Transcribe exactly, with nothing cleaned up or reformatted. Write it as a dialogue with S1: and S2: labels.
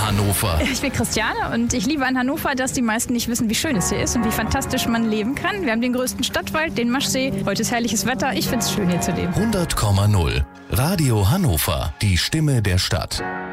S1: Hannover.
S2: Ich bin Christiane und ich liebe an Hannover, dass die meisten nicht wissen, wie schön es hier ist und wie fantastisch man leben kann. Wir haben den größten Stadtwald, den Maschsee. Heute ist herrliches Wetter. Ich finde es schön, hier zu leben.
S1: hundert Komma null. Radio Hannover. Die Stimme der Stadt.